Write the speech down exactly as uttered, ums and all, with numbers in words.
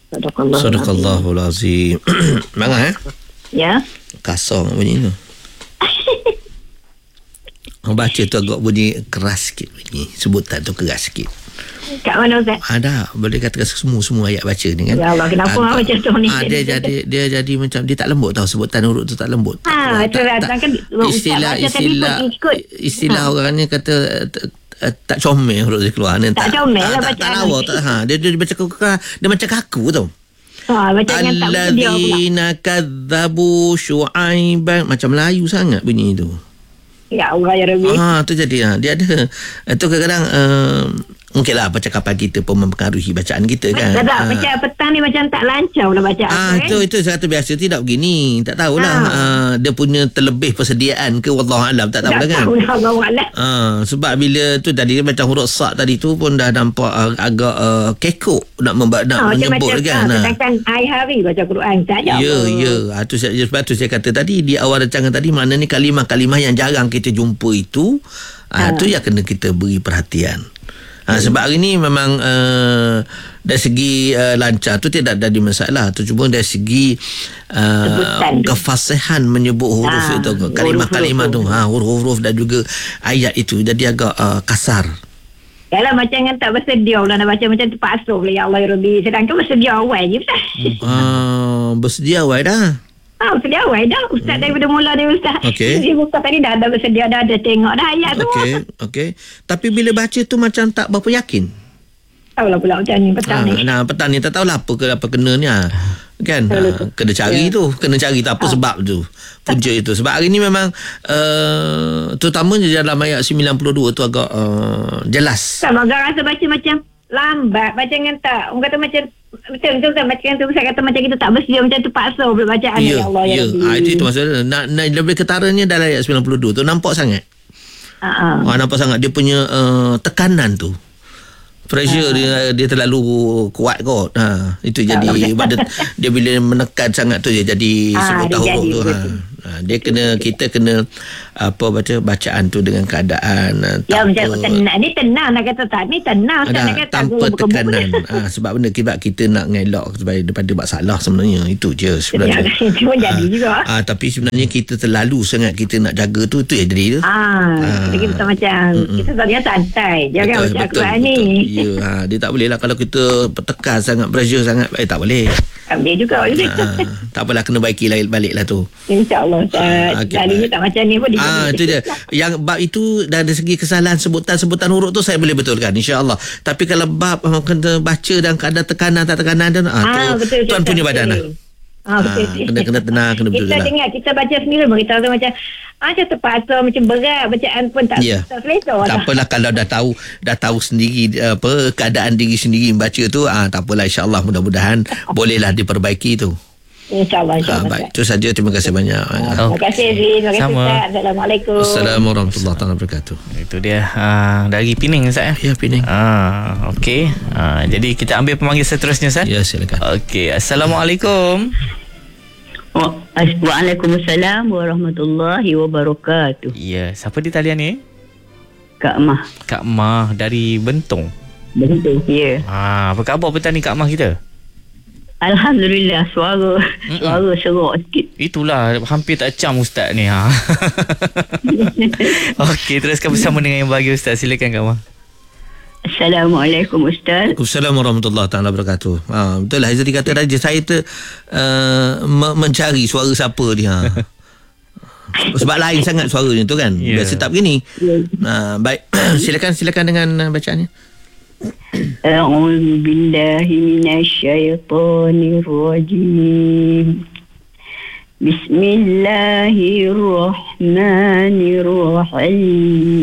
Sadaqallahu Sadaqallahul azim. Marah eh? Ya. Kasar bunyi tu. Orang baca tu agak bunyi keras sikit bunyi. Sebutan tu keras sikit. Kat mana Ustaz? Ada, boleh katakan semua semua ayat baca ni kan. Ya Allah, kenapa Ah, macam tu ni? Ah, dia jadi dia jadi macam dia tak lembut tau, sebutan huruf tu tak lembut. Ha, tak, itu lah. tak, Kan istilah Ustaz baca tadi istilah pun ikut. istilah Ha. orang ni kata t- t- tak comel huruf dia keluar ni. Tak comel lah tak, tak, bacaan tak lawa ni. tak ha dia dia baca kaku dia macam kaku tau. Ha, macam yang tak bersedia pula. Alladzina kadzabu syu'aiban, macam Melayu sangat bunyi tu. Ya Allah ya Rabbi. Ah, tu jadi ah dia ada itu kadang-kadang uh, mungkinlah percakapan kita pun mempengaruhi bacaan kita kan. Tak tak, Ah. macam petang ni macam tak lancar lah bacaan Ah, tu, itu eh. itu saya kata biasa tidak begini. Tak tahulah Ah. ah, dia punya terlebih persediaan ke wallahu alam tak tahulah Tak kan. tahu lah Allah Alam. Ah, sebab bila tu tadi macam huruf sa tadi tu pun dah nampak uh, agak uh, kekok nak memba- nak Ha, menyebut macam kan. ha, Ah. sedangkan hari-hari baca Quran tak Ya, ada. ya. Ah, tu saya, sebab tu saya kata tadi di awal rancangan tadi maknanya kalimah-kalimah yang jarang kita jumpa itu ah, Ha. tu yang kena kita beri perhatian. Ha, sebab hari ni memang uh, dari segi uh, lancar tu tidak ada masalah tu, cuma dari segi uh, Sebutan tu. kefasihan menyebut huruf Ha, itu kalimah-kalimah tu huruf-huruf. ha, huruf-huruf dan juga ayat itu jadi agak uh, kasar. Yalah macam yang tak bersedia lah nak baca macam terpaksa pula ya Allah ya Rabbi. Sedangkan bersedia awal je Ustaz. uh, bersedia awal dah. Ha, bersedia awal dah Ustaz daripada mula dia Ustaz. Okey. Dia buka tadi dah ada bersedia dah ada tengok dah ayat tu. Okey, okey. Tapi bila baca tu macam tak berapa yakin. Tahulah pula macam ni petang Ha, ni. nah petang ni tak tahulah apa ke apa kena ni ha. Kan ha, kena cari Ya. tu kena cari tak apa sebab tu punca itu sebab hari ni memang uh, terutamanya dalam ayat sembilan puluh dua tu agak uh, jelas. Sama agak rasa baca macam lambat macam yang tak orang kata macam betul betul kan macam tu saya kata macam kita tak bersedia macam tu paksa pula bacaan Ya, ya Allah ya ya. Rabbi. Ha, itu, itu maksudnya nak, nak lebih ketaranya dalam ayat sembilan puluh dua tu nampak sangat. Ha, ha. Ha, nampak sangat dia punya uh, tekanan tu. Pressure dia dia terlalu kuat kot. Ha, itu jadi sebab dia, dia bila menekan sangat tu dia jadi Ah, sebutan dia huruf jadi tu. Ha. betul. Ha, dia kena kita kena apa baca bacaan tu dengan keadaan uh, Ya macam tanpa tenang ni tenang nak kata tak ni tenang Ustaz ada nak kata tanpa aku berkebun. tekanan. Ha, sebab benda kita kita nak ngelak supaya daripada buat salah sebenarnya itu je sebenarnya. Ya, cuma jadi juga. Ah, tapi sebenarnya kita terlalu sangat kita nak jaga tu tu yang jadi tu. Ah, Ah. jadi kita macam Mm-mm. kita sebenarnya santai jangan Betul, baca betul, Quran betul. ni. Ya, ha, dia tak boleh lah kalau kita tekan sangat, pressure sangat, eh tak boleh. Tak boleh juga. Ha, tak apalah, kena baiki lain balik lah tu. InsyaAllah Ustaz. Ah, okey, Kali ni baik. tak macam ni pun dia Ah, jadi itu dia. sikit lah. Yang bab itu dari segi kesalahan sebutan-sebutan huruf tu saya boleh betulkan insya-Allah. Tapi kalau bab uh, kena baca dan kadar tekanan tak tekanan dan ah, Ah, tu betul, tuan betul, punya betul. badan lah. Ah, betul. Ah, kena kena tenang, kena betul Kita lah. dengar, kita baca sendiri pun kita rasa macam ah, macam terpaksa, macam berat bacaan pun tak, Ya. tak selesa Tak lah. apalah kalau dah tahu dah tahu sendiri apa keadaan diri sendiri membaca tu ah tak apalah insya-Allah mudah-mudahan bolehlah diperbaiki tu. InsyaAllah. Ah, InsyaAllah. baik, itu saja, terima kasih banyak. Ah, Terima kasih Zee. Terima kasih Sama. Ustaz. Assalamualaikum. Assalamualaikum warahmatullahi taala wabarakatuh. Itu dia uh, dari Pening Ustaz eh? Ya, Pening. Ah, okey. Ah, jadi kita ambil pemanggil seterusnya Ustaz. Ya, silakan. Okey, Assalamualaikum. Wa- Waalaikumsalam warahmatullahi wabarakatuh. Ya, siapa di talian ni? Kak Mah. Kak Mah dari Bentong. Betul. Ya. Ah, apa khabar petang ni Kak Mah kita? Alhamdulillah suara Mm-mm. suara serak sikit. Itulah hampir tak cam Ustaz ni ha. Okey, teruskan bersama dengan yang bahagia Ustaz. Silakan Kak Mah. Assalamualaikum Ustaz. Assalamualaikum warahmatullahi taala wabarakatuh. Ha, betul lah Izri kata tadi saya ter uh, me- mencari suara siapa dia. Ha. Sebab lain sangat suaranya tu kan. Ya. Biasa tak begini. Ya. Ha, baik, silakan silakan dengan uh, bacaannya. A'udzu billahi minasyaitonir rajim. Bismillahirrahmanirrahim.